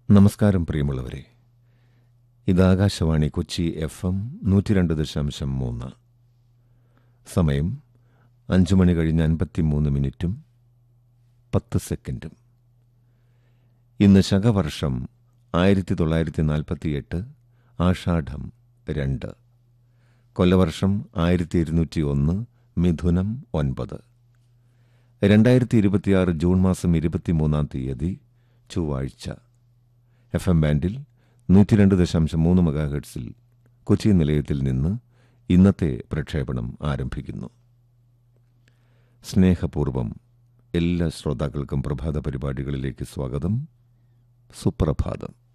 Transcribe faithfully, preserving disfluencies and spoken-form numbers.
നമസ്കാരം പ്രിയമുള്ളവരെ, ഇത് ആകാശവാണി കൊച്ചി എഫ് എം നൂറ്റി രണ്ട് ദശാംശം മൂന്ന്. സമയം അഞ്ചു മണി കഴിഞ്ഞ് അൻപത്തിമൂന്ന് മിനിറ്റും പത്ത് സെക്കൻഡും. ഇന്ന് ശകവർഷം ആയിരത്തി തൊള്ളായിരത്തി നാൽപ്പത്തിയെട്ട് ആഷാഢം രണ്ട്, കൊല്ലവർഷം ആയിരത്തി ഇരുന്നൂറ്റി ഒന്ന് മിഥുനം ഒൻപത്, രണ്ടായിരത്തി ഇരുപത്തിയാറ് ജൂൺ മാസം ഇരുപത്തിമൂന്നാം തീയതി ചൊവ്വാഴ്ച. എഫ് എം ബാൻഡിൽ നൂറ്റി രണ്ട് ദശാംശം മൂന്ന് മെഗാഹെർട്സിൽ കൊച്ചി നിലയത്തിൽ നിന്ന് ഇന്നത്തെ പ്രക്ഷേപണം ആരംഭിക്കുന്നു. സ്നേഹപൂർവം എല്ലാ ശ്രോതാക്കൾക്കും പ്രഭാത പരിപാടികളിലേക്ക് സ്വാഗതം. സുപ്രഭാതം.